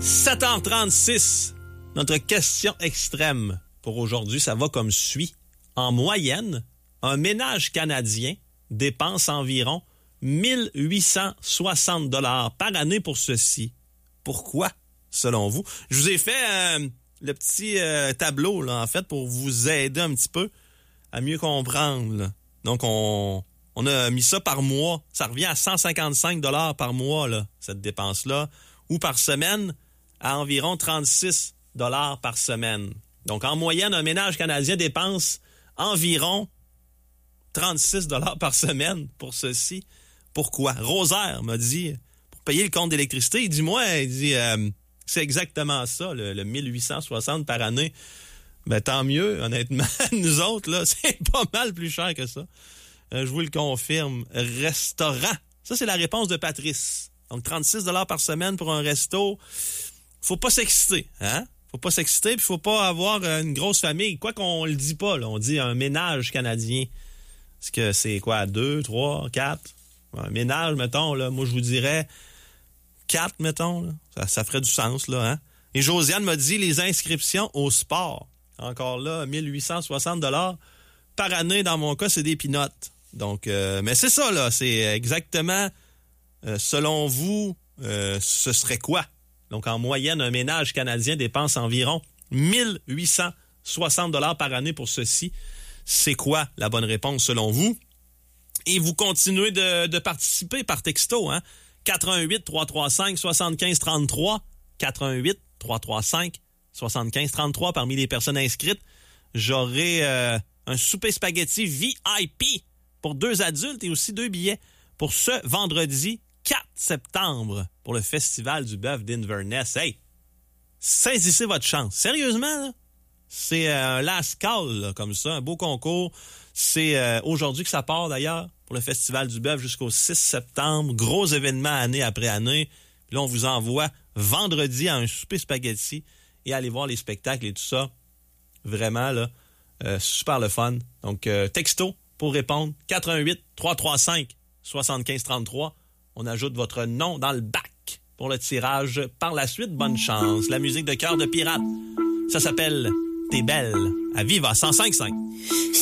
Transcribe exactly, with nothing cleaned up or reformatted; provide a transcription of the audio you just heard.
sept heures trente-six, notre question extrême pour aujourd'hui, ça va comme suit. En moyenne, un ménage canadien dépense environ mille huit cent soixante dollars par année pour ceci. Pourquoi, selon vous? Je vous ai fait euh, le petit euh, tableau, là, en fait, pour vous aider un petit peu à mieux comprendre. Là. Donc, on, on a mis ça par mois. Ça revient à cent cinquante-cinq dollars par mois, là, cette dépense-là. Ou par semaine, à environ trente-six dollars par semaine. Donc, en moyenne, un ménage canadien dépense environ trente-six dollars par semaine pour ceci. Pourquoi? Rosaire m'a dit, pour payer le compte d'électricité, il dit, moi, il dit, euh, c'est exactement ça, le, le mille huit cent soixante par année. Ben, tant mieux, honnêtement. Nous autres, là, c'est pas mal plus cher que ça. Euh, je vous le confirme. Restaurant. Ça, c'est la réponse de Patrice. Donc, trente-six dollars par semaine pour un resto. Faut pas s'exciter, hein? Faut pas s'exciter, puis faut pas avoir une grosse famille. Quoi qu'on le dit pas, là. On dit un ménage canadien. Est-ce que c'est quoi, deux, trois, quatre? Un ménage, mettons, là. Moi, je vous dirais quatre, mettons, là. Ça, ça ferait du sens, là, hein? Et Josiane m'a dit les inscriptions au sport. Encore là, mille huit cent soixante dollars par année, dans mon cas, c'est des pinottes. Donc, euh, mais c'est ça, là. C'est exactement, euh, selon vous, euh, ce serait quoi? Donc, en moyenne, un ménage canadien dépense environ mille huit cent soixante dollars par année pour ceci. C'est quoi la bonne réponse selon vous? Et vous continuez de, de participer par texto, hein? quatre un huit, trois trois cinq, sept cinq trois trois. quatre un huit, trois trois cinq, sept cinq trois trois. Parmi les personnes inscrites, j'aurai euh, un souper spaghetti V I P pour deux adultes et aussi deux billets pour ce vendredi quatre septembre pour le Festival du bœuf d'Inverness. Hey, saisissez votre chance. Sérieusement, là, c'est un last call, là, comme ça, un beau concours. C'est euh, aujourd'hui que ça part, d'ailleurs, pour le Festival du bœuf jusqu'au six septembre. Gros événement année après année. Puis là, on vous envoie vendredi à un souper spaghetti et aller voir les spectacles et tout ça. Vraiment, là, euh, super le fun. Donc, euh, texto pour répondre, quatre un huit, trois trois cinq, sept cinq trois trois. On ajoute votre nom dans le bac pour le tirage par la suite. Bonne chance. La musique de Cœur de pirate, ça s'appelle T'es belle à Viva cent cinq virgule cinq.